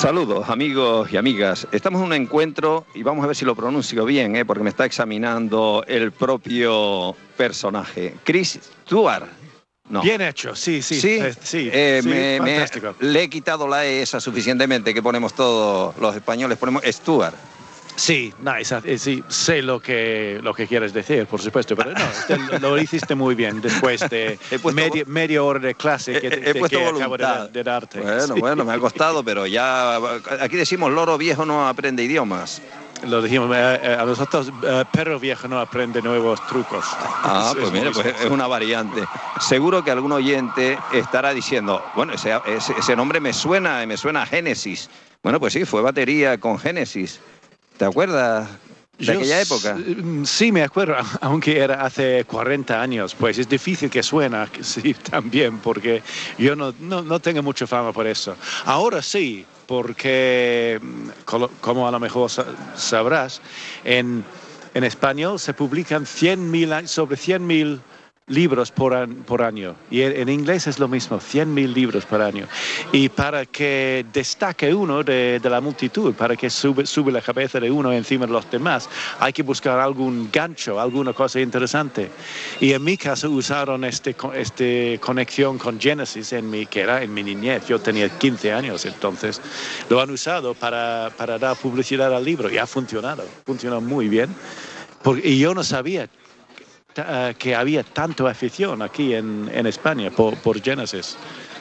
Saludos amigos y amigas, estamos en un encuentro y vamos a ver si lo pronuncio bien, porque me está examinando el propio personaje. Chris Stewart. No. Bien hecho, sí. Fantástico. Le he quitado la E esa suficientemente, que ponemos todos los españoles, ponemos Stewart. Sí, sí, sé lo que quieres decir, por supuesto, pero no, lo hiciste muy bien después de media hora de clase que acabo de darte. Bueno, me ha costado, pero ya aquí decimos loro viejo no aprende idiomas. Lo dijimos, a nosotros perro viejo no aprende nuevos trucos. Pues mire, pues es una variante. Seguro que algún oyente estará diciendo, bueno, ese nombre me suena a Génesis. Bueno, pues sí, fue batería con Génesis. ¿Te acuerdas de aquella época? Sí, me acuerdo, aunque era hace 40 años, pues es difícil que suena, sí, también, porque yo no tengo mucha fama por eso. Ahora sí, porque, como a lo mejor sabrás, en español se publican sobre 100.000 libros por año, y en inglés es lo mismo, 100.000 libros por año, y para que destaque uno de la multitud, para que sube la cabeza de uno encima de los demás, hay que buscar algún gancho, alguna cosa interesante, y en mi caso usaron este conexión con Génesis, que era en mi niñez. Yo tenía 15 años, entonces lo han usado para dar publicidad al libro, y ha funcionó muy bien, y yo no sabía que había tanta afición aquí en España por Genesis.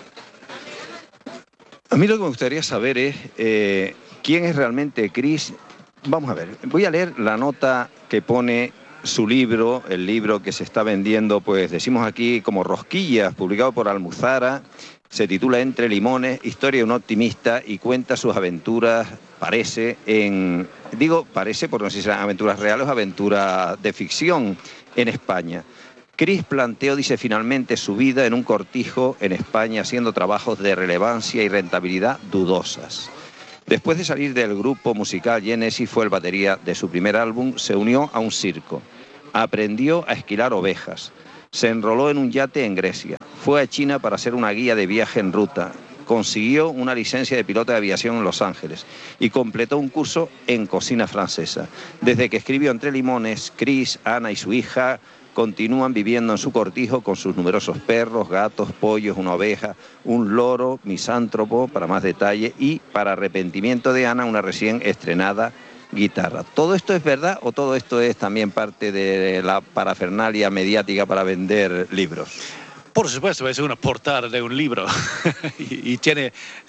A mí lo que me gustaría saber es quién es realmente Chris. Vamos a ver, voy a leer la nota que pone su libro, el libro que se está vendiendo, pues decimos aquí como rosquillas, publicado por Almuzara. Se titula Entre Limones, historia de un optimista, y cuenta sus aventuras, parece porque no sé si serán aventuras reales o aventuras de ficción en España. Chris planteó, dice, finalmente su vida en un cortijo en España, haciendo trabajos de relevancia y rentabilidad dudosas. Después de salir del grupo musical Genesis, fue el batería de su primer álbum, se unió a un circo, aprendió a esquilar ovejas, se enroló en un yate en Grecia, fue a China para hacer una guía de viaje en ruta, consiguió una licencia de piloto de aviación en Los Ángeles y completó un curso en cocina francesa. Desde que escribió Entre Limones, Chris, Ana y su hija continúan viviendo en su cortijo con sus numerosos perros, gatos, pollos, una oveja, un loro misántropo, para más detalle, y para arrepentimiento de Ana, una recién estrenada guitarra. ¿Todo esto es verdad o todo esto es también parte de la parafernalia mediática para vender libros? Por supuesto, es una portada de un libro y tiene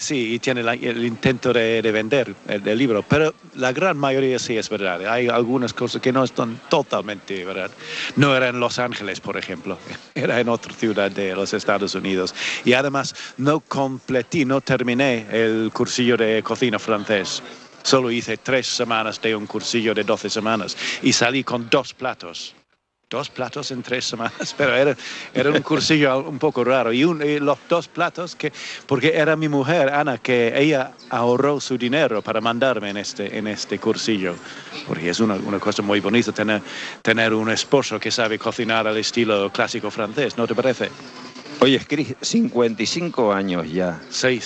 el intento de vender el libro, pero la gran mayoría sí es verdad. Hay algunas cosas que no están totalmente verdad. No era en Los Ángeles, por ejemplo, era en otra ciudad de los Estados Unidos. Y además no terminé el cursillo de cocina francés. Solo hice 3 semanas de un cursillo de 12 semanas y salí con 2 platos. 2 platos en 3 semanas, pero era un cursillo un poco raro. Y los 2 platos, porque era mi mujer, Ana, que ella ahorró su dinero para mandarme en este cursillo. Porque es una cosa muy bonita tener un esposo que sabe cocinar al estilo clásico francés, ¿no te parece? Oye, Chris, 55 años ya.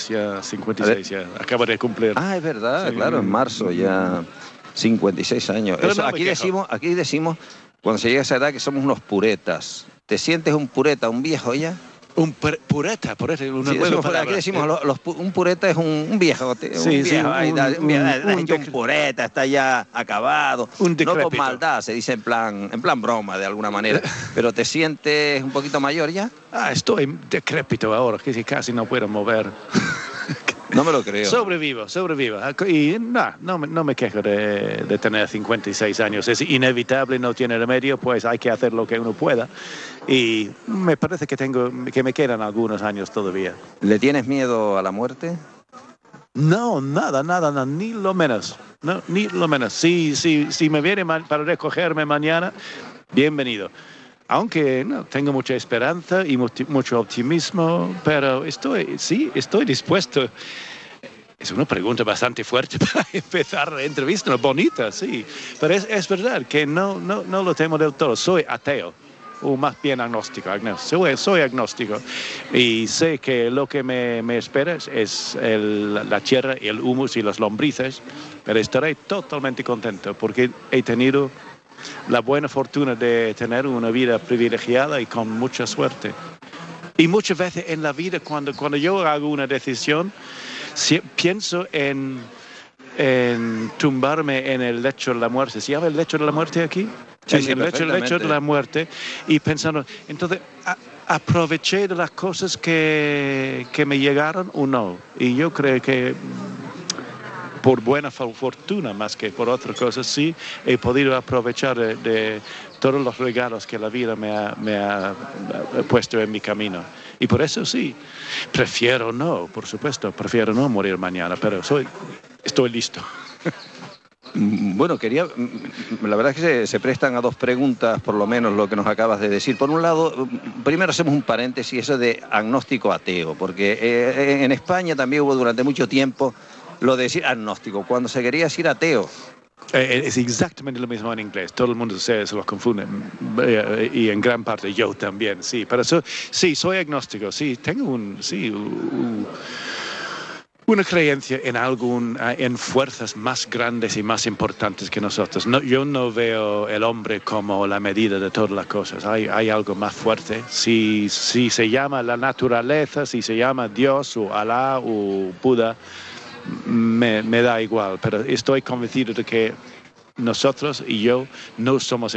56 ya, acabo de cumplir. Es verdad, sí, claro, en marzo ya 56 años. Eso, aquí decimos, cuando se llega a esa edad, que somos unos puretas. ¿Te sientes un pureta, un viejo ya? Un pureta, una sí, nueva palabra. Aquí decimos, un pureta es un viejo. Un pureta está ya acabado. No con maldad, se dice en plan broma de alguna manera. Pero ¿te sientes un poquito mayor ya? Estoy decrépito ahora, que casi no puedo mover. No me lo creo. Sobrevivo. Y no me quejo de tener 56 años. Es inevitable, no tiene remedio, pues hay que hacer lo que uno pueda. Y me parece que me quedan algunos años todavía. ¿Le tienes miedo a la muerte? No, nada, ni lo menos. No, ni lo menos. Si me viene para recogerme mañana, bienvenido. Aunque tengo mucha esperanza y mucho optimismo, pero estoy dispuesto. Es una pregunta bastante fuerte para empezar la entrevista, bonita, sí. Pero es verdad que no lo temo del todo. Soy ateo. o más bien agnóstico. Soy agnóstico y sé que lo que me espera es la tierra y el humus y las lombrices, pero estaré totalmente contento porque he tenido la buena fortuna de tener una vida privilegiada y con mucha suerte. Y muchas veces en la vida, cuando yo hago una decisión, pienso en tumbarme en el lecho de la muerte. ¿Se llama el lecho de la muerte aquí? Sí, sí, El lecho de la muerte. Y pensando, entonces, ¿aproveché de las cosas que me llegaron o no? Y yo creo que por buena fortuna, más que por otra cosa, sí, he podido aprovechar de todos los regalos que la vida me ha puesto en mi camino. Y por eso sí, por supuesto, prefiero no morir mañana, pero estoy listo. Bueno, la verdad es que se prestan a dos preguntas, por lo menos lo que nos acabas de decir. Por un lado, primero hacemos un paréntesis, eso de agnóstico ateo, porque en España también hubo durante mucho tiempo lo de decir agnóstico, cuando se quería decir ateo. Es exactamente lo mismo en inglés, todo el mundo se lo confunde, y en gran parte yo también, sí, pero sí, soy agnóstico, sí, tengo una creencia en fuerzas más grandes y más importantes que nosotros. Yo no veo el hombre como la medida de todas las cosas. Hay algo más fuerte. Si se llama la naturaleza, si se llama Dios o Alá o Buda, me da igual. Pero estoy convencido de que nosotros y yo no somos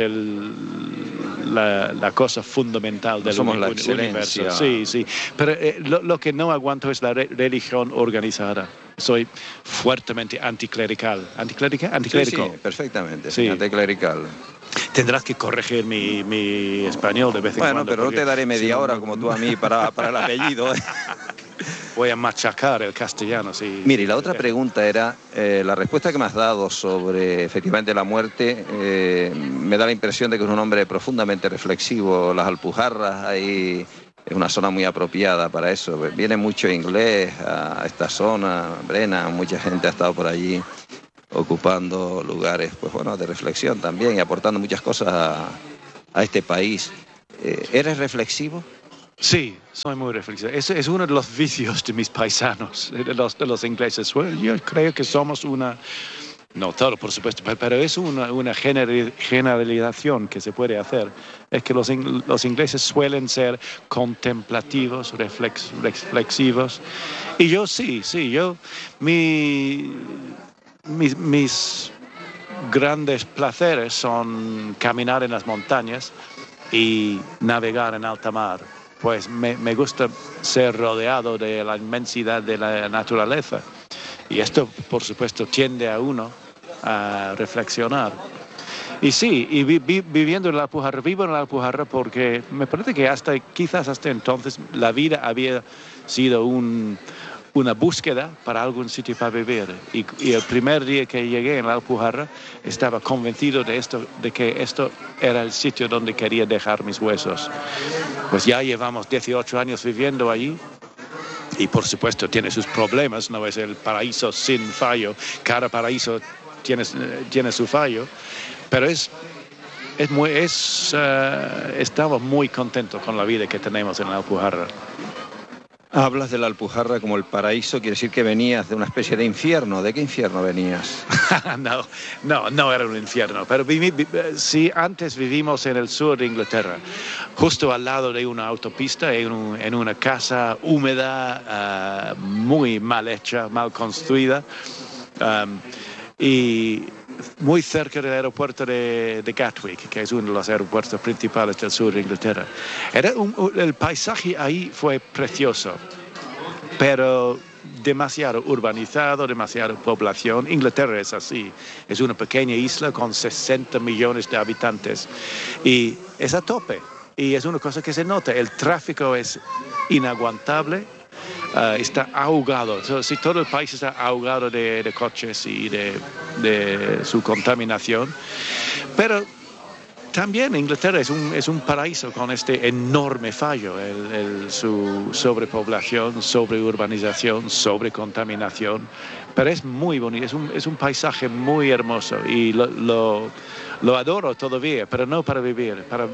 la cosa fundamental del universo. Sí. Pero lo que no aguanto es la religión organizada. Soy fuertemente anticlerical. ¿Anticlérico? Sí, perfectamente. Sí. Anticlerical. Tendrás que corregir mi español de vez en cuando. Bueno, pero no te daré media hora como tú a mí para el apellido. Voy a machacar el castellano, sí. Mire, y la otra pregunta era, la respuesta que me has dado sobre efectivamente la muerte, me da la impresión de que es un hombre profundamente reflexivo. Las Alpujarras, ahí es una zona muy apropiada para eso. Viene mucho inglés a esta zona, Brena, mucha gente ha estado por allí ocupando lugares, pues bueno, de reflexión también y aportando muchas cosas a este país. ¿Eres reflexivo? Sí, soy muy reflexivo. Ese es uno de los vicios de mis paisanos, de los ingleses. Yo creo que somos no todo por supuesto, pero es una generalización que se puede hacer. Es que los ingleses suelen ser contemplativos, reflexivos. Y yo sí, mis grandes placeres son caminar en las montañas y navegar en alta mar. Pues me gusta ser rodeado de la inmensidad de la naturaleza. Y esto, por supuesto, tiende a uno a reflexionar. Y sí, viviendo en la Alpujarra, vivo en la Alpujarra porque me parece que quizás hasta entonces la vida había sido una búsqueda para algún sitio para vivir. Y el primer día que llegué en la Alpujarra estaba convencido de que esto era el sitio donde quería dejar mis huesos. Pues ya llevamos 18 años viviendo allí y por supuesto tiene sus problemas, no es el paraíso sin fallo, cada paraíso tiene su fallo, pero estamos muy contentos con la vida que tenemos en la Alpujarra. Hablas de la Alpujarra como el paraíso, quiere decir que venías de una especie de infierno. ¿De qué infierno venías? No era un infierno, pero sí, antes vivimos en el sur de Inglaterra, justo al lado de una autopista, en una casa húmeda, muy mal hecha, mal construida, y muy cerca del aeropuerto de Gatwick, que es uno de los aeropuertos principales del sur de Inglaterra. El paisaje ahí fue precioso, pero demasiado urbanizado, demasiada población. Inglaterra es así, es una pequeña isla con 60 millones de habitantes y es a tope. Y es una cosa que se nota, el tráfico es inaguantable. Está ahogado, si todo el país está ahogado de coches y de su contaminación, pero también Inglaterra es un paraíso con este enorme fallo, su sobrepoblación, sobreurbanización, sobrecontaminación, pero es muy bonito, es un paisaje muy hermoso y lo adoro todavía, pero no para vivir, para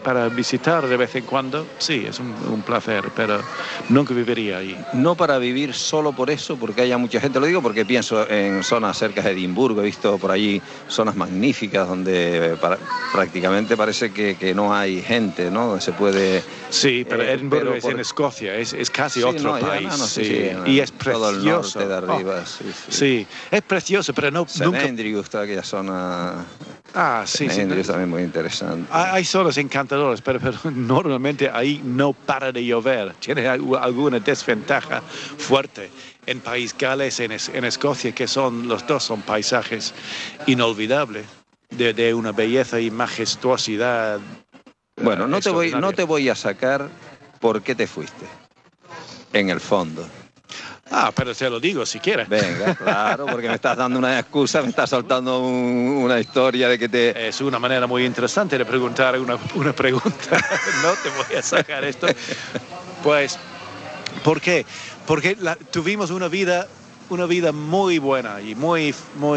para visitar de vez en cuando, sí, es un placer, pero nunca viviría ahí. No para vivir solo por eso, porque haya mucha gente, lo digo porque pienso en zonas cerca de Edimburgo, he visto por allí zonas magníficas donde prácticamente parece que no hay gente, ¿no? Donde se puede... Sí, pero Edimburgo es en Escocia, es casi sí, otro no, país. No, sí, sí. Sí, y es precioso. Todo el norte de arriba, sí, es precioso, pero no... St Andrews, toda aquella zona... sí, St Andrews también muy interesante. Hay zonas encantadoras, pero normalmente ahí no para de llover. Tiene alguna desventaja fuerte. En País Gales, en Escocia, que los dos son paisajes inolvidables, de una belleza y majestuosidad. Bueno, no te voy a sacar por qué te fuiste, en el fondo. Pero te lo digo si quieres. Venga, claro, porque me estás dando una excusa, me estás soltando una historia de que te... Es una manera muy interesante de preguntar una pregunta. No te voy a sacar esto. Pues, ¿por qué? Porque tuvimos una vida muy buena y muy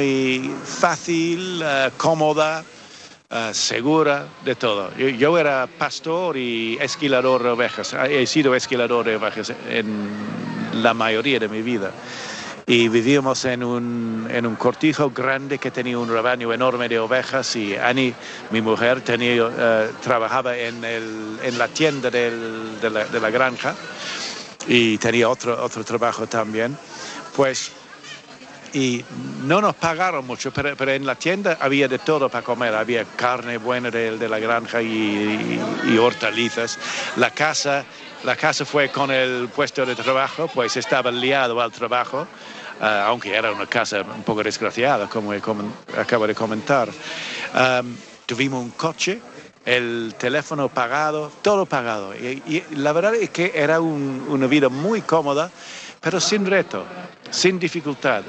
fácil, cómoda, segura de todo. Yo era pastor y esquilador de ovejas. He sido esquilador de ovejas en la mayoría de mi vida. Y vivíamos en un cortijo grande que tenía un rebaño enorme de ovejas, y Annie, mi mujer, trabajaba en la tienda de la granja, y tenía otro trabajo también. Pues, y no nos pagaron mucho, pero en la tienda había de todo para comer. Había carne buena de la granja y hortalizas. La casa fue con el puesto de trabajo, pues estaba liado al trabajo, aunque era una casa un poco desgraciada, como acabo de comentar. Tuvimos un coche, el teléfono pagado, todo pagado. Y la verdad es que era una vida muy cómoda, pero sin reto, sin dificultad.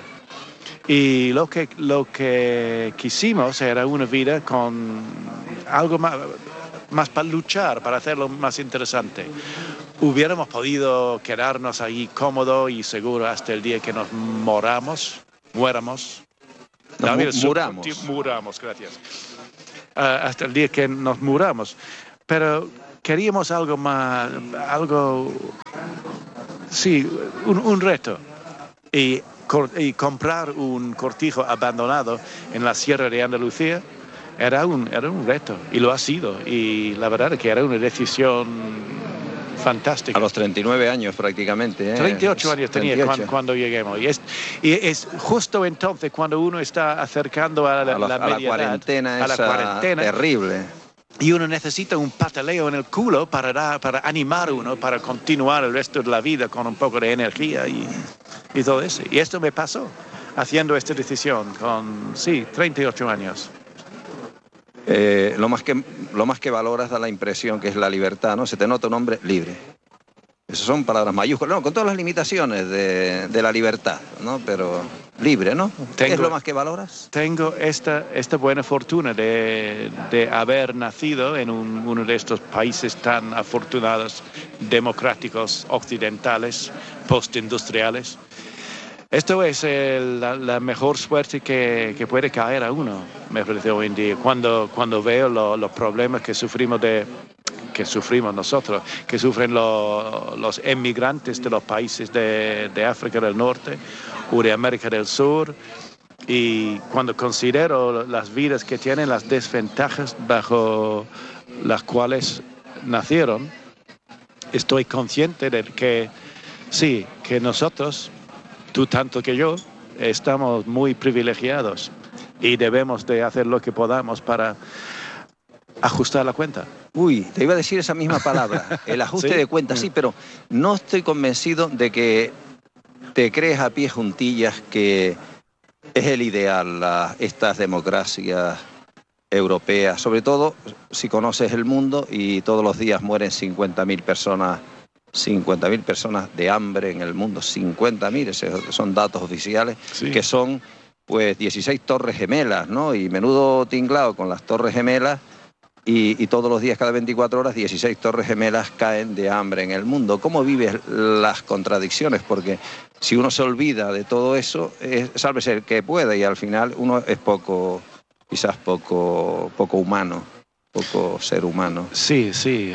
Y lo que quisimos era una vida con algo más para luchar, para hacerlo más interesante. Hubiéramos podido quedarnos ahí cómodo y seguro hasta el día que nos muéramos. Muramos, gracias. Hasta el día que nos muramos. Pero queríamos algo más, un reto. Y comprar un cortijo abandonado en la Sierra de Andalucía era un reto, y lo ha sido. Y la verdad es que era una decisión fantástica. A los 39 años prácticamente. 38 años tenía cuando lleguemos. Y es justo entonces cuando uno está acercando a la cuarentena, terrible. Y uno necesita un pataleo en el culo para animar uno, para continuar el resto de la vida con un poco de energía y todo eso. Y esto me pasó haciendo esta decisión con, 38 años. Lo más que valoras, da la impresión que es la libertad, ¿no? Se te nota un hombre libre. Esas son palabras mayúsculas, no, con todas las limitaciones de la libertad, ¿no? Pero libre, ¿no? ¿Qué es lo más que valoras? Tengo esta buena fortuna de haber nacido en uno de estos países tan afortunados, democráticos, occidentales, postindustriales. Esto es la mejor suerte que puede caer a uno, me parece hoy en día, cuando veo los problemas que sufrimos nosotros, que sufren los emigrantes de los países de África del Norte o de América del Sur, y cuando considero las vidas que tienen, las desventajas bajo las cuales nacieron, estoy consciente de que sí, que nosotros, tú tanto que yo, estamos muy privilegiados y debemos de hacer lo que podamos para ajustar la cuenta. Uy, te iba a decir esa misma palabra, el ajuste de cuentas, sí, pero no estoy convencido de que te crees a pie juntillas que es el ideal, estas democracias europeas, sobre todo si conoces el mundo y todos los días mueren 50.000 personas. 50.000 personas de hambre en el mundo, 50.000, esos son datos oficiales, que son pues 16 torres gemelas, ¿no? Y menudo tinglado con las torres gemelas, y todos los días, cada 24 horas, 16 torres gemelas caen de hambre en el mundo. ¿Cómo vives las contradicciones? Porque si uno se olvida de todo eso, sálvese el que pueda, y al final uno es quizás poco humano. poco ser humano. Sí, sí.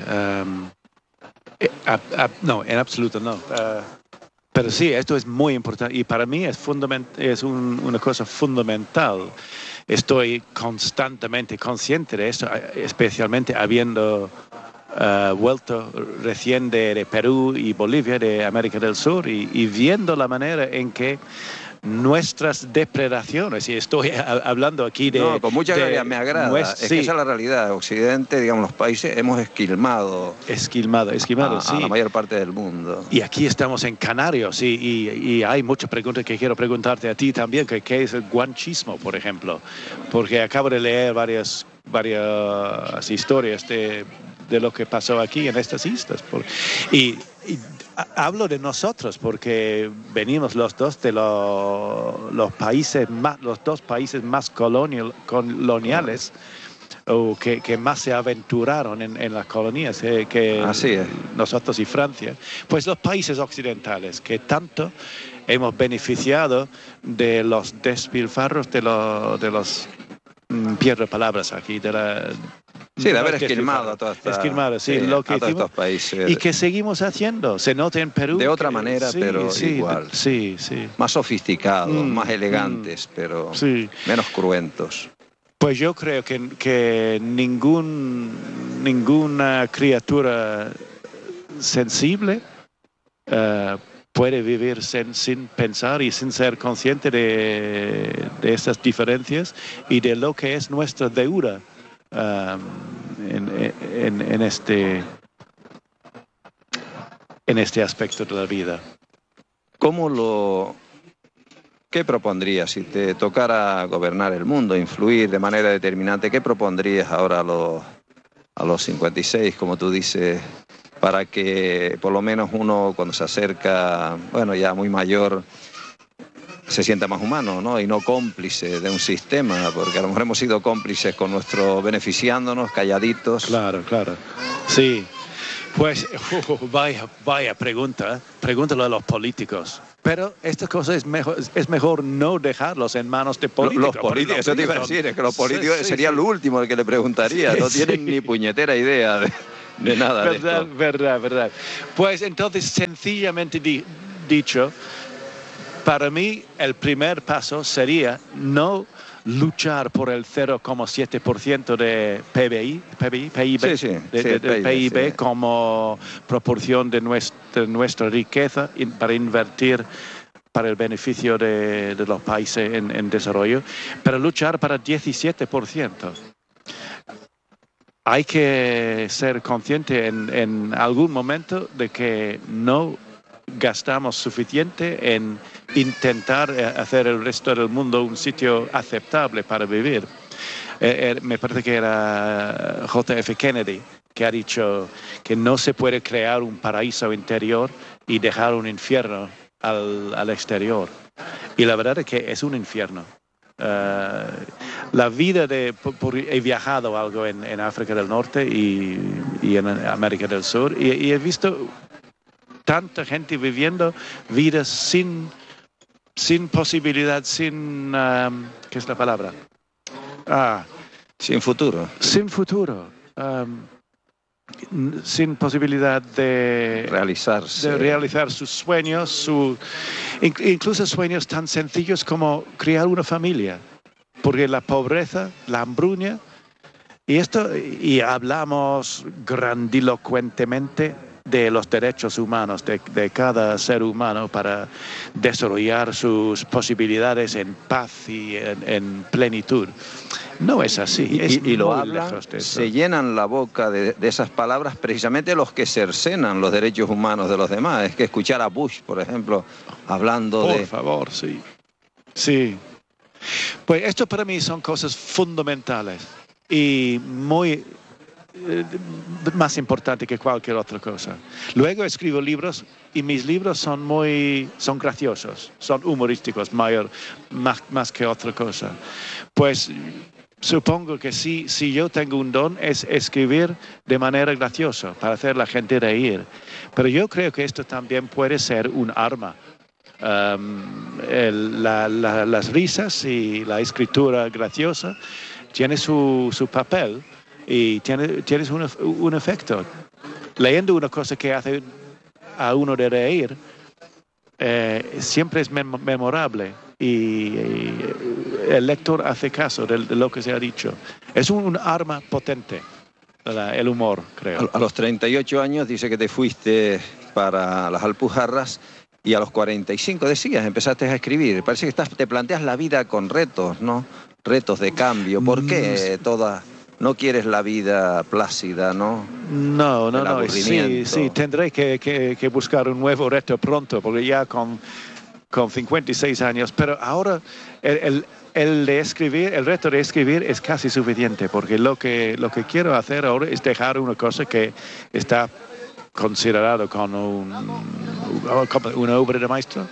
No, en absoluto no. Pero sí, esto es muy importante y para mí es una cosa fundamental. Estoy constantemente consciente de esto, especialmente habiendo vuelto recién de Perú y Bolivia, de América del Sur, y viendo la manera en que nuestras depredaciones, y estoy hablando aquí de... No, con mucha gloria, me agrada. Es que esa es la realidad. Occidente, digamos, los países, hemos esquilmado sí. a la mayor parte del mundo. Y aquí estamos en Canarios y hay muchas preguntas que quiero preguntarte a ti también, que qué es el guanchismo, por ejemplo, porque acabo de leer varias historias de lo que pasó aquí en estas islas. Y hablo de nosotros porque venimos los dos de los dos países más coloniales o que más se aventuraron en las colonias que Así es. nosotros y Francia. Pues los países occidentales que tanto hemos beneficiado de los despilfarros de los pierdo palabras aquí Sí, de haber esquilmado a todos estos países. Y que seguimos haciendo. Se nota en Perú. De otra manera, pero igual. Sí, sí. Más sofisticados, más elegantes, pero menos cruentos. Pues yo creo que ninguna criatura sensible puede vivir sin pensar y sin ser consciente de estas diferencias y de lo que es nuestra deuda en este aspecto de la vida. ¿Qué propondrías si te tocara gobernar el mundo, influir de manera determinante? ¿Qué propondrías ahora a los 56, como tú dices, para que por lo menos uno cuando se acerca, bueno, ya muy mayor, se sienta más humano, ¿no? Y no cómplice de un sistema, porque a lo mejor hemos sido cómplices con beneficiándonos, calladitos. Claro. Sí. Pues, vaya pregunta. Pregúntalo a los políticos. Pero esta cosa es mejor no dejarlos en manos de políticos. Los políticos, eso te iba a decir, es que los políticos sería lo último al que le preguntaría. No tienen ni puñetera idea de nada de esto. Verdad. Pues entonces, sencillamente dicho, para mí el primer paso sería no luchar por el 0,7% de PIB como proporción de nuestra riqueza para invertir para el beneficio de los países en desarrollo, pero luchar para 17%. Hay que ser consciente en algún momento de que no gastamos suficiente en intentar hacer el resto del mundo un sitio aceptable para vivir. Me parece que era J.F. Kennedy que ha dicho que no se puede crear un paraíso interior y dejar un infierno al exterior. Y la verdad es que es un infierno. La vida he viajado algo en África del Norte y en América del Sur y he visto tanta gente viviendo vidas sin posibilidad, ¿qué es la palabra? Sin futuro. Sin futuro. Sin posibilidad de realizar sus sueños, incluso sueños tan sencillos como crear una familia. Porque la pobreza, la hambruña, y hablamos grandilocuentemente de los derechos humanos de cada ser humano para desarrollar sus posibilidades en paz y en plenitud. No es así. Y lo hablan, se llenan la boca de esas palabras precisamente los que cercenan los derechos humanos de los demás. Es que escuchar a Bush, por ejemplo, hablando Por favor, sí. Sí. Pues esto para mí son cosas fundamentales y muy más importante que cualquier otra cosa. Luego escribo libros y mis libros son graciosos, son humorísticos más que otra cosa. Pues supongo que si yo tengo un don es escribir de manera graciosa para hacer a la gente reír. Pero yo creo que esto también puede ser un arma. Las risas y la escritura graciosa tiene su papel y tienes un efecto. Leyendo una cosa que hace a uno de reír, siempre es memorable y el lector hace caso de lo que se ha dicho. Es un arma potente, el humor, creo. A los 38 años dice que te fuiste para las Alpujarras y a los 45 decías, empezaste a escribir. Parece que te planteas la vida con retos, ¿no? Retos de cambio. ¿Por qué no quieres la vida plácida, no? No. Sí, tendré que buscar un nuevo reto pronto, porque ya con 56 años, pero ahora el reto de escribir es casi suficiente, porque lo que quiero hacer ahora es dejar una cosa que está considerado como una obra de maestro.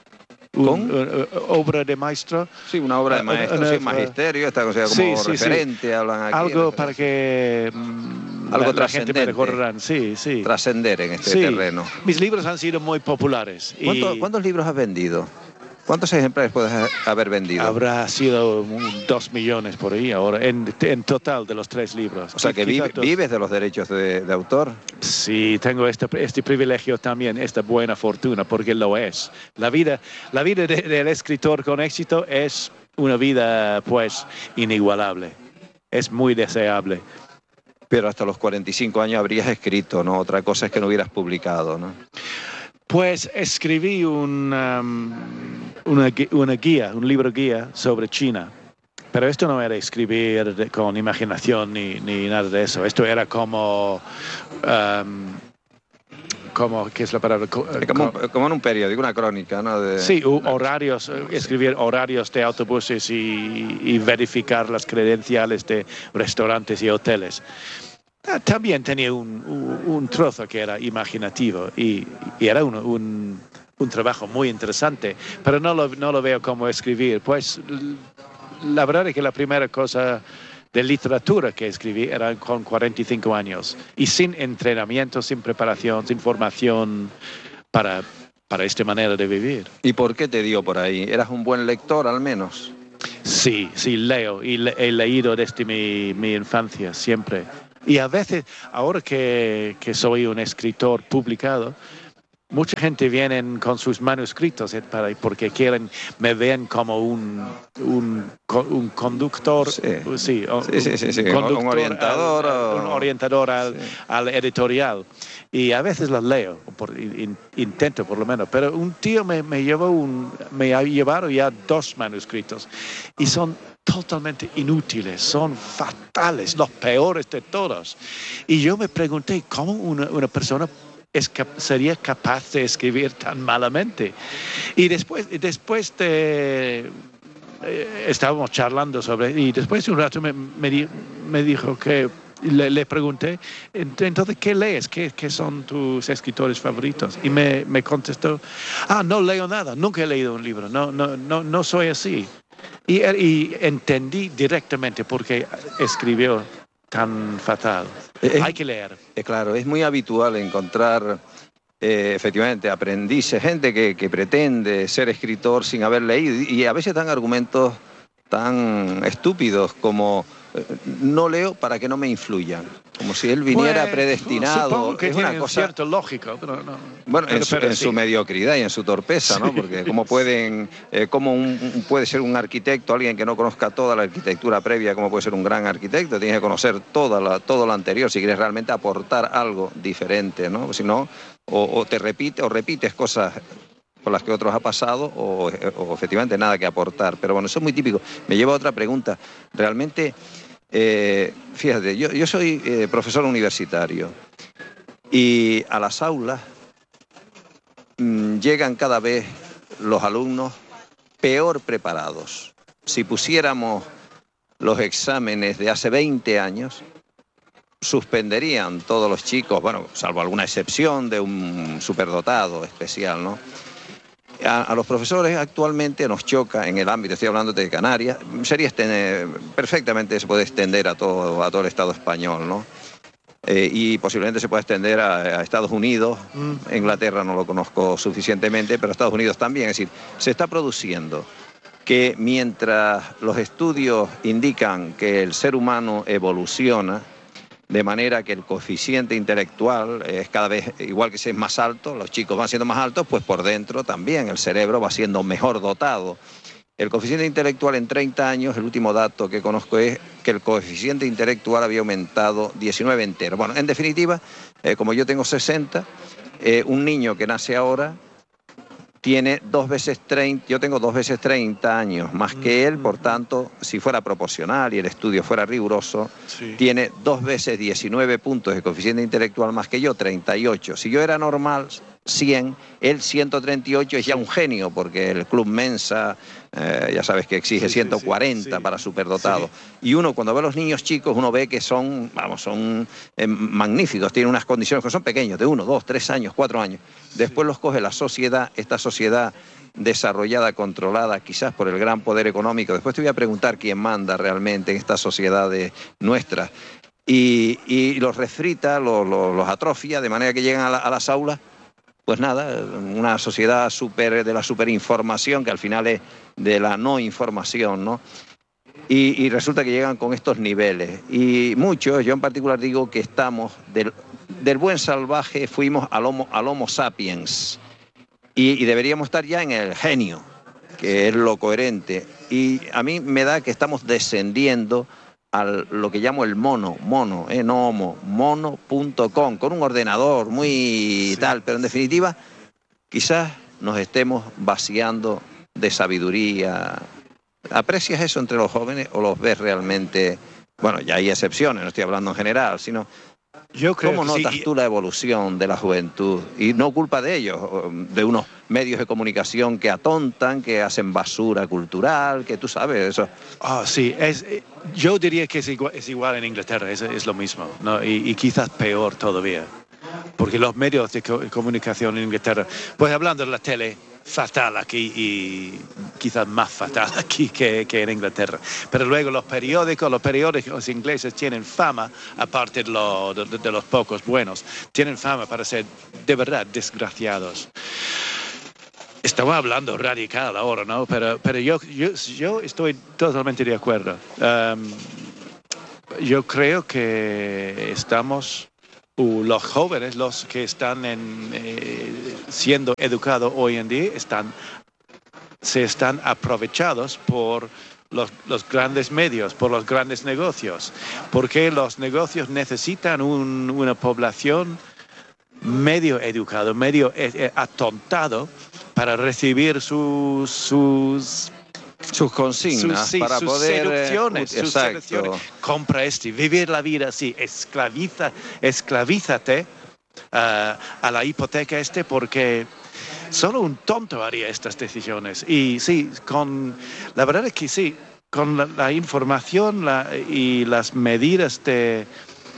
Obra de maestro. Sí, una obra de maestro, sí, magisterio, está considerado como referente, hablan aquí. Algo para que algo la gente me recordará. Sí. Trascender en este terreno. Mis libros han sido muy populares. ¿Cuántos libros has vendido? ¿Cuántos ejemplares puedes haber vendido? Habrá sido 2 millones por ahí ahora, en total de los 3 libros. O sea que vives de los derechos de autor. Sí, tengo este privilegio también, esta buena fortuna, porque lo es. La vida del escritor con éxito es una vida, pues, inigualable. Es muy deseable. Pero hasta los 45 años habrías escrito, ¿no? Otra cosa es que no hubieras publicado, ¿no? Pues escribí una guía, un libro guía sobre China. Pero esto no era escribir con imaginación ni nada de eso. Esto era como ¿qué es la palabra? Como en un periódico, una crónica, ¿no? Sí, horarios, escribir horarios de autobuses y verificar las credenciales de restaurantes y hoteles. También tenía un trozo que era imaginativo y era un trabajo muy interesante, pero no lo veo como escribir. Pues la verdad es que la primera cosa de literatura que escribí era con 45 años y sin entrenamiento, sin preparación, sin formación para esta manera de vivir. ¿Y por qué te dio por ahí? ¿Eras un buen lector al menos? Sí, leo y he leído desde mi infancia siempre. Y a veces, ahora que soy un escritor publicado, mucha gente viene con sus manuscritos porque me ven como un conductor, conductor, un orientador. Un orientador al editorial. Y a veces los leo, intento por lo menos, pero un tío me ha llevado ya 2 manuscritos y son totalmente inútiles, son fatales, los peores de todos. Y yo me pregunté, ¿cómo una persona sería capaz de escribir tan malamente? Y después estábamos charlando y después de un rato me dijo que le pregunté, entonces, ¿qué lees? ¿Qué son tus escritores favoritos? Y me contestó, no leo nada, nunca he leído un libro, no soy así. Y entendí directamente por qué escribió tan fatal. Hay que leer. Claro, es muy habitual encontrar efectivamente aprendices, gente que pretende ser escritor sin haber leído y a veces dan argumentos tan estúpidos como no leo para que no me influyan, como si él viniera predestinado. Supongo que es tiene una cosa cierto lógico, pero no. Bueno, en su mediocridad y en su torpeza, ¿no? Porque cómo puede ser un arquitecto, alguien que no conozca toda la arquitectura previa, cómo puede ser un gran arquitecto, tiene que conocer todo lo anterior si quieres realmente aportar algo diferente, ¿no? Si no, o repites cosas por las que otros ha pasado o efectivamente nada que aportar. Pero bueno, eso es muy típico. Me lleva a otra pregunta. Realmente, fíjate, yo soy profesor universitario y a las aulas llegan cada vez los alumnos peor preparados. Si pusiéramos los exámenes de hace 20 años, suspenderían todos los chicos, bueno, salvo alguna excepción de un superdotado especial, ¿no? A los profesores actualmente nos choca en el ámbito, estoy hablando de Canarias, perfectamente se puede extender a todo el Estado español, ¿no? Y posiblemente se pueda extender a Estados Unidos, Inglaterra no lo conozco suficientemente, pero Estados Unidos también. Es decir, se está produciendo que mientras los estudios indican que el ser humano evoluciona, de manera que el coeficiente intelectual es cada vez, igual que si es más alto, los chicos van siendo más altos, pues por dentro también el cerebro va siendo mejor dotado. El coeficiente intelectual en 30 años, el último dato que conozco es que el coeficiente intelectual había aumentado 19 enteros. Bueno, en definitiva, como yo tengo 60, un niño que nace ahora tiene 2 veces 30, yo tengo 2 veces 30 años más que él, por tanto, si fuera proporcional y el estudio fuera riguroso, sí, tiene 2 veces 19 puntos de coeficiente intelectual más que yo, 38. Si yo era normal, 100, él 138 es ya un genio, porque el Club Mensa, ya sabes que exige 140 para superdotados. Sí. Y uno cuando ve a los niños chicos, uno ve que son, vamos, son magníficos, tienen unas condiciones que son pequeños, de 1, 2, 3 años, 4 años. Después los coge la sociedad, esta sociedad desarrollada, controlada quizás por el gran poder económico. Después te voy a preguntar quién manda realmente en estas sociedades nuestras. Y los refrita, los atrofia, de manera que llegan a las aulas. Pues nada, una sociedad de la superinformación, que al final es de la no información, ¿no? Y resulta que llegan con estos niveles. Y muchos, yo en particular digo que estamos del buen salvaje, fuimos al homo sapiens. Y deberíamos estar ya en el genio, que es lo coherente. Y a mí me da que estamos descendiendo a lo que llamo el mono, no homo, mono.com, con un ordenador muy tal, pero en definitiva quizás nos estemos vaciando de sabiduría. ¿Aprecias eso entre los jóvenes o los ves realmente? Bueno, ya hay excepciones, no estoy hablando en general, sino yo creo ¿cómo notas tú la evolución de la juventud? Y no culpa de ellos, de unos medios de comunicación que atontan, que hacen basura cultural, que tú sabes eso. Sí, yo diría que es igual en Inglaterra, es lo mismo, ¿no? Y quizás peor todavía, porque los medios de comunicación en Inglaterra, pues hablando de la tele, fatal aquí y quizás más fatal aquí que en Inglaterra. Pero luego los periódicos ingleses tienen fama, aparte de los pocos buenos, tienen fama para ser de verdad desgraciados. Estaba hablando radical ahora, ¿no? Pero yo estoy totalmente de acuerdo. Yo creo que estamos... los jóvenes, los que están siendo educados hoy en día, se están aprovechados por los grandes medios, por los grandes negocios, porque los negocios necesitan una población medio educado, medio atontado para recibir sus consignas, para sus poder seducciones. Compra vivir la vida así, esclavízate a la hipoteca porque solo un tonto haría estas decisiones. Y sí, la verdad es que sí, con la información y las medidas de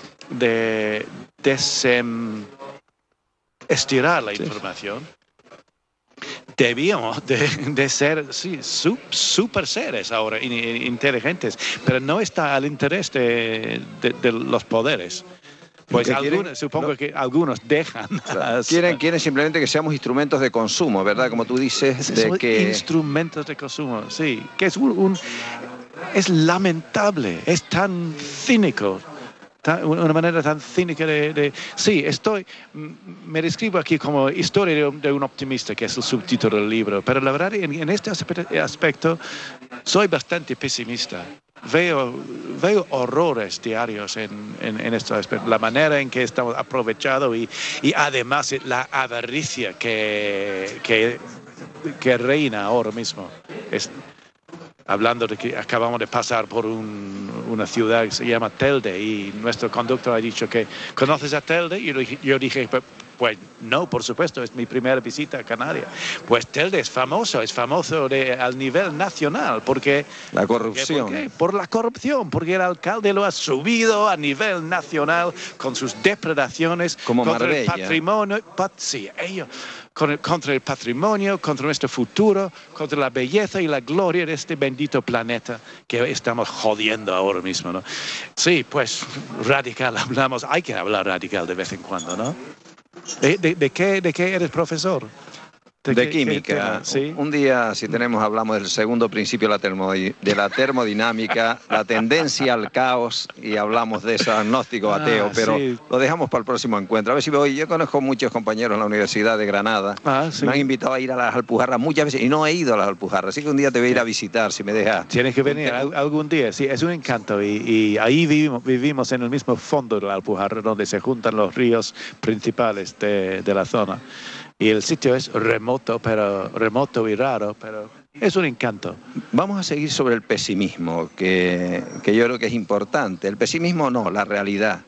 estirar la información, debíamos de ser super seres ahora, inteligentes, pero no está al interés de los poderes. Pues supongo que algunos dejan. Quieren simplemente que seamos instrumentos de consumo, ¿verdad? Como tú dices, instrumentos de consumo, sí. Que es lamentable, es tan cínico. Una manera tan cínica sí, me describo aquí como historia de un optimista, que es el subtítulo del libro, pero la verdad en este aspecto soy bastante pesimista. Veo horrores diarios en este aspecto, la manera en que estamos aprovechados y además la avaricia que reina ahora mismo. Hablando de que acabamos de pasar por una ciudad que se llama Telde y nuestro conductor ha dicho que ¿conoces a Telde? Y yo dije, pues no, por supuesto, es mi primera visita a Canarias. Pues Telde es famoso al nivel nacional porque... La corrupción. ¿Por qué? Por la corrupción, porque el alcalde lo ha subido a nivel nacional con sus depredaciones como contra Marbella. El patrimonio. Sí, ellos... contra el patrimonio, contra nuestro futuro, contra la belleza y la gloria de este bendito planeta que estamos jodiendo ahora mismo, ¿no? Sí, pues radical hablamos, hay que hablar radical de vez en cuando, ¿no? ¿De qué eres profesor? De química. ¿Sí? Un día, si tenemos, hablamos del segundo principio de la termodinámica, la tendencia al caos, y hablamos de eso, agnóstico, ateo, pero sí. lo dejamos para el próximo encuentro. A ver si voy. Yo conozco muchos compañeros en la Universidad de Granada. Sí. Me han invitado a ir a las Alpujarras muchas veces y no he ido a las Alpujarras, así que un día te voy a ir a visitar, si me dejas. Tienes que venir algún día, sí, es un encanto. Y ahí vivimos en el mismo fondo de la Alpujarra, donde se juntan los ríos principales de la zona. Y el sitio es remoto y raro, pero es un encanto. Vamos a seguir sobre el pesimismo, que yo creo que es importante. El pesimismo no, la realidad.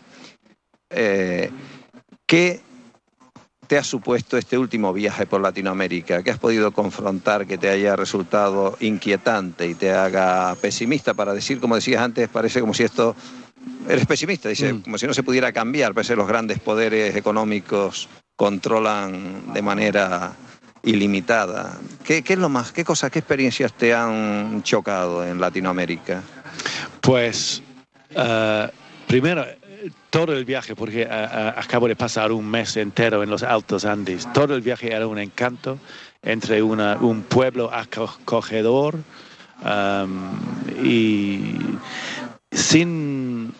¿Qué te ha supuesto este último viaje por Latinoamérica? ¿Qué has podido confrontar que te haya resultado inquietante y te haga pesimista? Para decir, como decías antes, parece como si esto... Eres pesimista, dice, como si no se pudiera cambiar, parece que los grandes poderes económicos controlan de manera ilimitada. ¿Qué es lo más? ¿Qué cosas, qué experiencias te han chocado en Latinoamérica? Pues, primero, todo el viaje, porque acabo de pasar un mes entero en los Altos Andes, todo el viaje era un encanto entre un pueblo acogedor y sin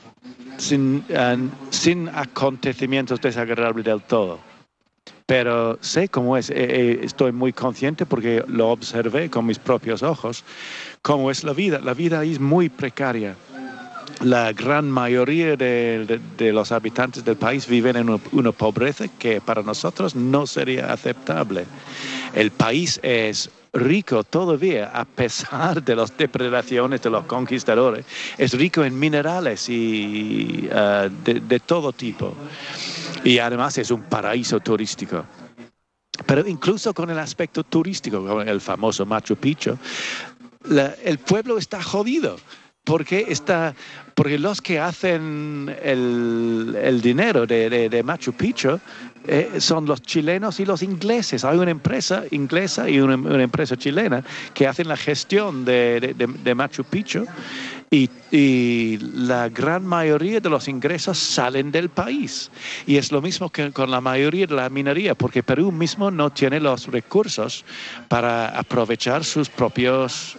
acontecimientos desagradables del todo. Pero sé cómo es, estoy muy consciente porque lo observé con mis propios ojos, cómo es la vida. La vida es muy precaria. La gran mayoría de los habitantes del país viven en una pobreza que para nosotros no sería aceptable. El país es rico todavía, a pesar de las depredaciones de los conquistadores. Es rico en minerales y de todo tipo. Y además es un paraíso turístico. Pero incluso con el aspecto turístico, con el famoso Machu Picchu, el pueblo está jodido. Porque los que hacen el dinero de Machu Picchu son los chilenos y los ingleses. Hay una empresa inglesa y una empresa chilena que hacen la gestión de Machu Picchu y la gran mayoría de los ingresos salen del país. Y es lo mismo que con la mayoría de la minería, porque Perú mismo no tiene los recursos para aprovechar sus propios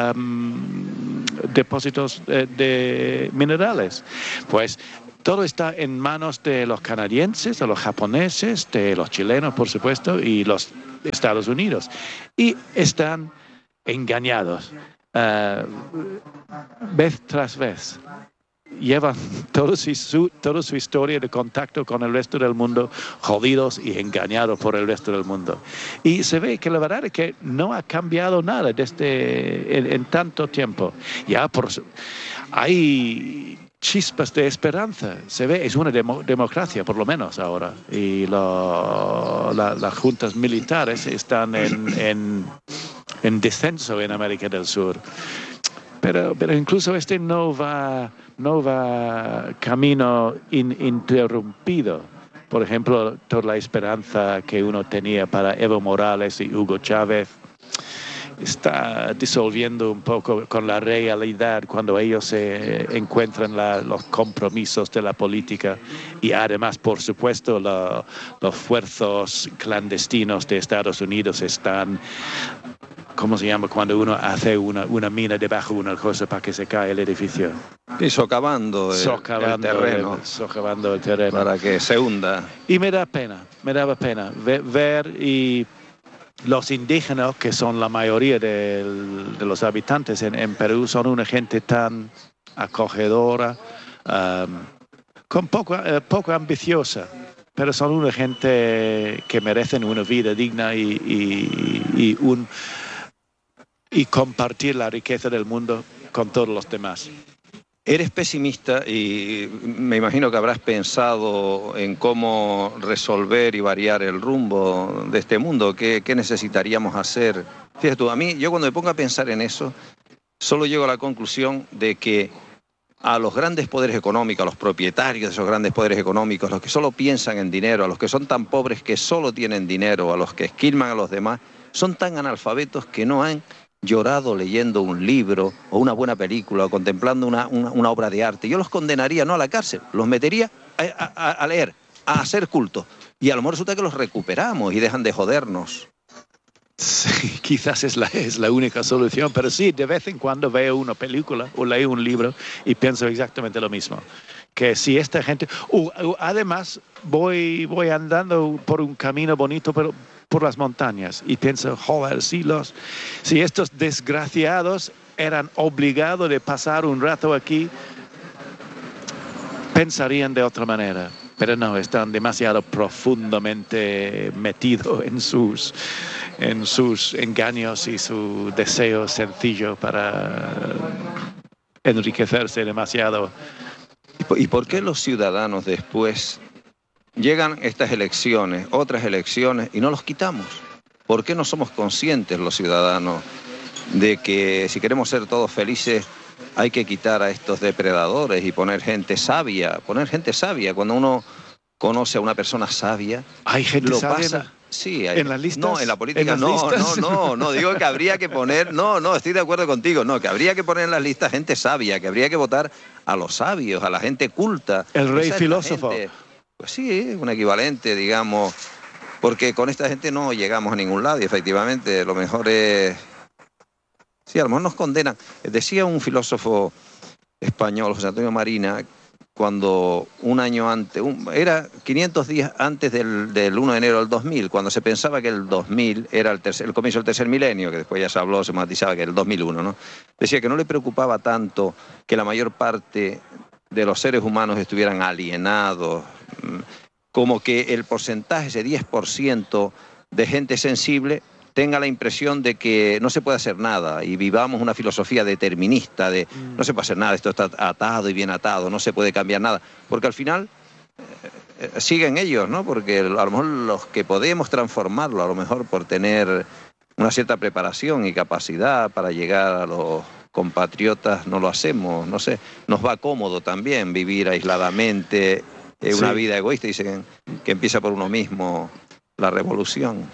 depósitos de minerales. Pues todo está en manos de los canadienses, de los japoneses, de los chilenos, por supuesto, y los Estados Unidos. Y están engañados. Vez tras vez llevan toda su historia de contacto con el resto del mundo jodidos y engañados por el resto del mundo. Y se ve que la verdad es que no ha cambiado nada desde en tanto tiempo. Hay chispas de esperanza. Se ve, es una democracia por lo menos ahora. Y las juntas militares están en descenso en América del Sur. Pero incluso no va camino ininterrumpido. Por ejemplo, toda la esperanza que uno tenía para Evo Morales y Hugo Chávez está disolviendo un poco con la realidad cuando ellos se encuentran los compromisos de la política y además, por supuesto, los esfuerzos clandestinos de Estados Unidos están... ¿Cómo se llama cuando uno hace una mina debajo de una cosa para que se cae el edificio? Y socavando el terreno. Socavando el terreno. Para que se hunda. Y me daba pena ver y los indígenas, que son la mayoría de los habitantes en Perú, son una gente tan acogedora, con poco ambiciosa. Pero son una gente que merecen una vida digna y compartir la riqueza del mundo con todos los demás. Eres pesimista y me imagino que habrás pensado en cómo resolver y variar el rumbo de este mundo. ¿Qué necesitaríamos hacer? Fíjate tú, yo cuando me pongo a pensar en eso, solo llego a la conclusión de que a los grandes poderes económicos, a los propietarios de esos grandes poderes económicos, los que solo piensan en dinero, a los que son tan pobres que solo tienen dinero, a los que esquilman a los demás, son tan analfabetos que no han llorado leyendo un libro o una buena película o contemplando una obra de arte. Yo los condenaría no a la cárcel, los metería a leer, a hacer culto. Y a lo mejor resulta que los recuperamos y dejan de jodernos. Sí, quizás es la única solución, pero sí, de vez en cuando veo una película o leo un libro y pienso exactamente lo mismo. Que si esta gente... además, voy andando por un camino bonito, pero por las montañas y pienso, joder, si estos desgraciados eran obligados de pasar un rato aquí, pensarían de otra manera. Pero no, están demasiado profundamente metidos en sus engaños y su deseo sencillo para enriquecerse demasiado. ¿Y por qué los ciudadanos después llegan estas elecciones, otras elecciones, y no los quitamos? ¿Por qué no somos conscientes los ciudadanos de que si queremos ser todos felices hay que quitar a estos depredadores y poner gente sabia? Cuando uno conoce a una persona sabia, hay gente lo sabia pasa. Sí, en las listas. No, en la política no, digo que habría que poner, no, estoy de acuerdo contigo, no, que habría que poner en las listas gente sabia, que habría que votar a los sabios, a la gente culta. El rey filósofo. Pues sí, un equivalente, digamos, porque con esta gente no llegamos a ningún lado y efectivamente lo mejor es... Sí, a lo mejor nos condenan. Decía un filósofo español, José Antonio Marina, cuando un año antes, era 500 días antes del 1 de enero del 2000, cuando se pensaba que el 2000 era el comienzo del tercer milenio, que después ya se habló, se matizaba que era el 2001, ¿no? Decía que no le preocupaba tanto que la mayor parte de los seres humanos estuvieran alienados, como que el porcentaje, ese 10% de gente sensible, tenga la impresión de que no se puede hacer nada y vivamos una filosofía determinista de no se puede hacer nada, esto está atado y bien atado, no se puede cambiar nada, porque al final siguen ellos, ¿no? Porque a lo mejor los que podemos transformarlo, a lo mejor por tener una cierta preparación y capacidad para llegar a los compatriotas, no lo hacemos, no sé, nos va cómodo también vivir aisladamente una vida egoísta, dicen que empieza por uno mismo la revolución.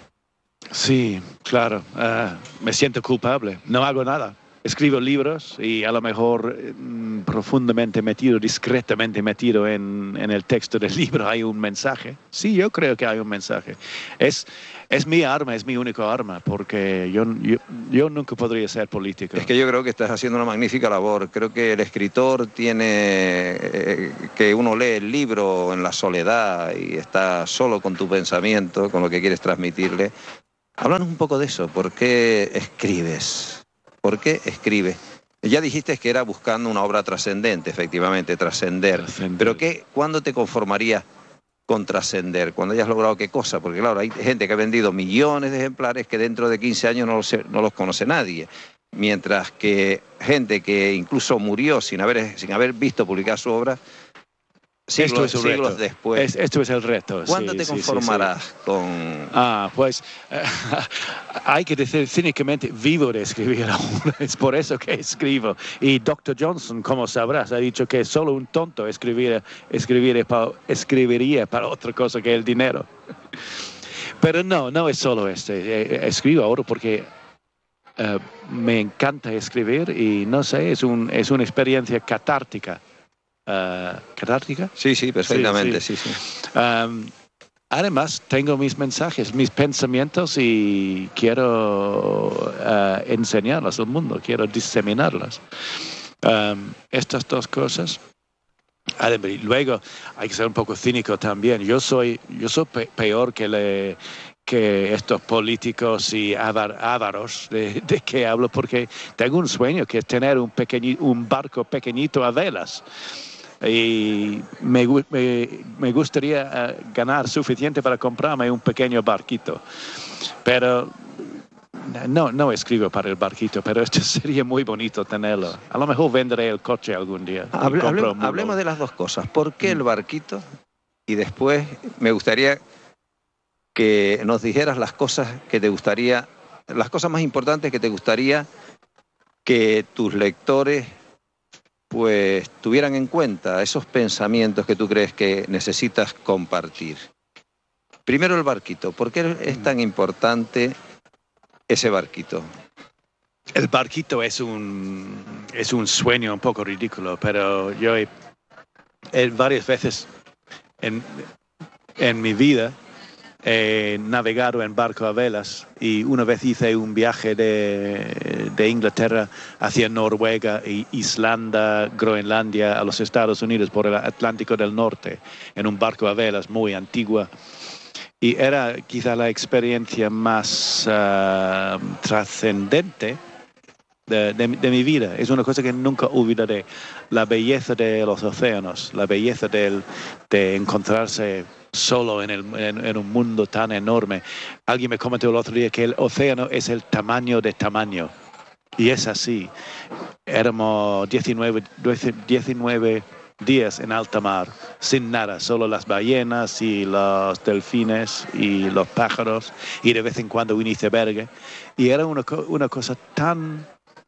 Sí, claro. Me siento culpable. No hago nada. Escribo libros y a lo mejor profundamente metido, discretamente metido en el texto del libro hay un mensaje. Sí, yo creo que hay un mensaje. Es mi arma, es mi único arma, porque yo nunca podría ser político. Es que yo creo que estás haciendo una magnífica labor. Creo que el escritor tiene que uno lee el libro en la soledad y está solo con tu pensamiento, con lo que quieres transmitirle. Háblanos un poco de eso. ¿Por qué escribes? ¿Por qué escribes? Ya dijiste que era buscando una obra trascendente, efectivamente, trascender. Pero ¿cuándo te conformarías con trascender? ¿Cuándo hayas logrado qué cosa? Porque claro, hay gente que ha vendido millones de ejemplares que dentro de 15 años no los conoce nadie. Mientras que gente que incluso murió sin haber visto publicar su obra, siglos después. Esto es el reto. ¿Cuándo te conformarás con...? Pues hay que decir cínicamente, vivo de escribir aún. Es por eso que escribo. Y Dr. Johnson, como sabrás, ha dicho que solo un tonto escribiría para otra cosa que el dinero. Pero no es solo escribo ahora porque me encanta escribir y no sé, es una experiencia catártica. ¿Catártica? Sí, perfectamente, sí. Además, tengo mis mensajes, mis pensamientos y quiero enseñarlos al mundo, quiero diseminarlos. Estas dos cosas. Luego, hay que ser un poco cínico también. Yo soy peor que estos políticos y ávaros de que hablo, porque tengo un sueño que es tener un barco pequeñito a velas. Y me gustaría ganar suficiente para comprarme un pequeño barquito. Pero no escribo para el barquito, pero esto sería muy bonito tenerlo. A lo mejor venderé el coche algún día. Hablemos de las dos cosas. ¿Por qué el barquito? Y después me gustaría que nos dijeras las cosas más importantes que te gustaría que tus lectores pues tuvieran en cuenta, esos pensamientos que tú crees que necesitas compartir. Primero el barquito. ¿Por qué es tan importante ese barquito? El barquito es un sueño un poco ridículo, pero yo varias veces en mi vida He navegado en barco a velas y una vez hice un viaje de Inglaterra hacia Noruega, Islanda, Groenlandia, a los Estados Unidos por el Atlántico del Norte en un barco a velas muy antigua. Y era quizá la experiencia más trascendente de mi vida. Es una cosa que nunca olvidaré. La belleza de los océanos, la belleza de encontrarse solo en un mundo tan enorme. Alguien me comentó el otro día que el océano es el tamaño de tamaño. Y es así. Éramos 19 días en alta mar, sin nada, solo las ballenas y los delfines y los pájaros y de vez en cuando un iceberg. Y era una cosa tan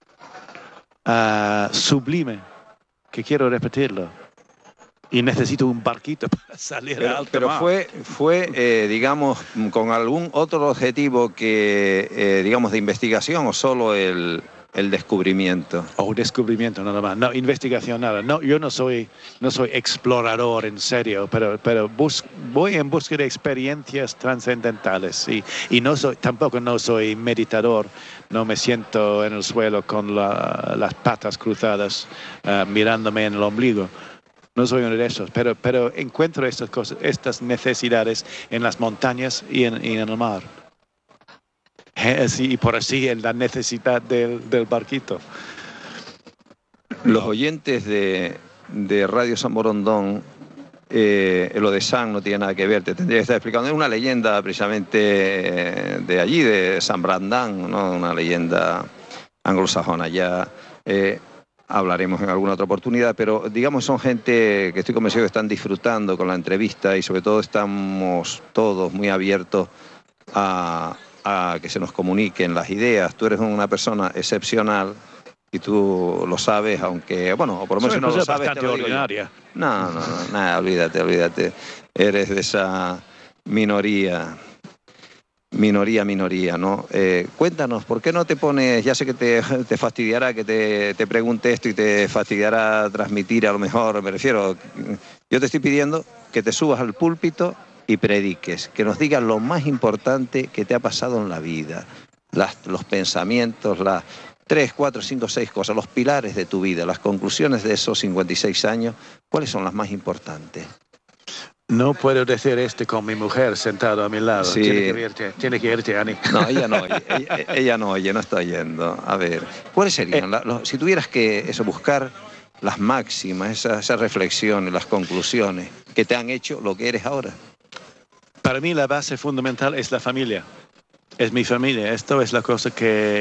sublime que quiero repetirlo. Y necesito un barquito para salir a alta mar. Pero fue digamos, con algún otro objetivo que, digamos, de investigación o solo el descubrimiento. Descubrimiento nada más. No, investigación nada. No, yo no soy explorador en serio, pero voy en busca de experiencias trascendentales y tampoco no soy meditador. No me siento en el suelo con las patas cruzadas mirándome en el ombligo. No soy uno de esos, pero encuentro estas cosas, estas necesidades en las montañas y en el mar. Y por así en la necesidad del barquito. Los oyentes de Radio San Borondón, lo de San no tiene nada que ver, te tendría que estar explicando. Es una leyenda precisamente de allí, de San Brandán, ¿no? Una leyenda anglosajona. Ya hablaremos en alguna otra oportunidad, pero digamos son gente que estoy convencido que están disfrutando con la entrevista y sobre todo estamos todos muy abiertos a que se nos comuniquen las ideas. Tú eres una persona excepcional y tú lo sabes, aunque, bueno, por lo menos si no lo sabes, bastante ordinaria. No, nada, olvídate. Eres de esa minoría, ¿no? Cuéntanos, ¿por qué no te pones, ya sé que te fastidiará que te pregunte esto y te fastidiará transmitir, a lo mejor, me refiero, yo te estoy pidiendo que te subas al púlpito y prediques, que nos digas lo más importante que te ha pasado en la vida, los pensamientos, las 3, 4, 5, 6 cosas, los pilares de tu vida, las conclusiones de esos 56 años, ¿cuáles son las más importantes? No puedo decir con mi mujer sentada a mi lado. Sí. Tiene que irte, Ani. No, ella no oye, ella no oye, no está oyendo. A ver, ¿cuáles serían, si tuvieras que buscar las máximas, esas reflexiones, las conclusiones que te han hecho lo que eres ahora? Para mí la base fundamental es la familia. Es mi familia. Esto es la cosa que